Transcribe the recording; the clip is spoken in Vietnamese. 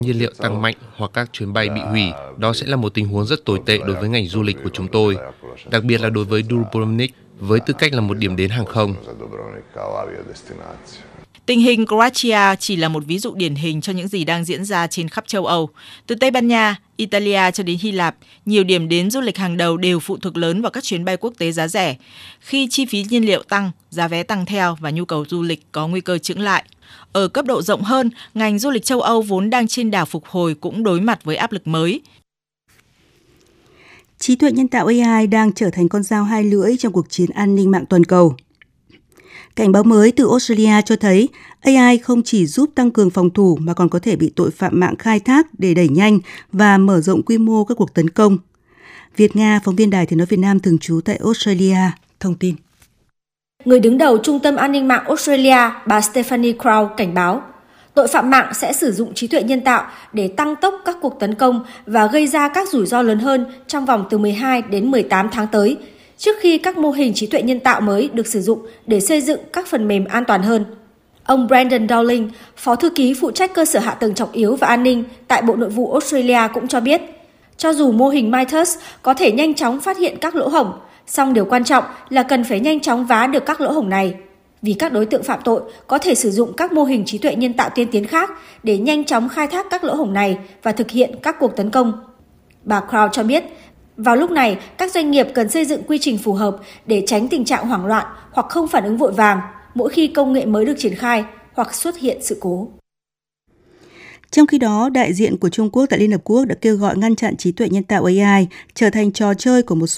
nhiên liệu tăng mạnh hoặc các chuyến bay bị hủy, đó sẽ là một tình huống rất tồi tệ đối với ngành du lịch của chúng tôi, đặc biệt là đối với Dubrovnik với tư cách là một điểm đến hàng không. Tình hình Croatia chỉ là một ví dụ điển hình cho những gì đang diễn ra trên khắp châu Âu. Từ Tây Ban Nha, Italia cho đến Hy Lạp, nhiều điểm đến du lịch hàng đầu đều phụ thuộc lớn vào các chuyến bay quốc tế giá rẻ. Khi chi phí nhiên liệu tăng, giá vé tăng theo và nhu cầu du lịch có nguy cơ chững lại. Ở cấp độ rộng hơn, ngành du lịch châu Âu vốn đang trên đà phục hồi cũng đối mặt với áp lực mới. Trí tuệ nhân tạo AI đang trở thành con dao hai lưỡi trong cuộc chiến an ninh mạng toàn cầu. Cảnh báo mới từ Australia cho thấy AI không chỉ giúp tăng cường phòng thủ mà còn có thể bị tội phạm mạng khai thác để đẩy nhanh và mở rộng quy mô các cuộc tấn công. Việt Nga, phóng viên Đài Tiếng nói Việt Nam thường trú tại Australia, thông tin. Người đứng đầu Trung tâm An ninh mạng Australia, bà Stephanie Crow cảnh báo, tội phạm mạng sẽ sử dụng trí tuệ nhân tạo để tăng tốc các cuộc tấn công và gây ra các rủi ro lớn hơn trong vòng từ 12 đến 18 tháng tới, trước khi các mô hình trí tuệ nhân tạo mới được sử dụng để xây dựng các phần mềm an toàn hơn. Ông Brandon Dowling, Phó Thư ký phụ trách cơ sở hạ tầng trọng yếu và an ninh tại Bộ Nội vụ Australia cũng cho biết, cho dù mô hình Midas có thể nhanh chóng phát hiện các lỗ hổng, song điều quan trọng là cần phải nhanh chóng vá được các lỗ hổng này, vì các đối tượng phạm tội có thể sử dụng các mô hình trí tuệ nhân tạo tiên tiến khác để nhanh chóng khai thác các lỗ hổng này và thực hiện các cuộc tấn công. Bà Crow cho biết, vào lúc này, các doanh nghiệp cần xây dựng quy trình phù hợp để tránh tình trạng hoảng loạn hoặc không phản ứng vội vàng mỗi khi công nghệ mới được triển khai hoặc xuất hiện sự cố. Trong khi đó, đại diện của Trung Quốc tại Liên Hợp Quốc đã kêu gọi ngăn chặn trí tuệ nhân tạo AI trở thành trò chơi của một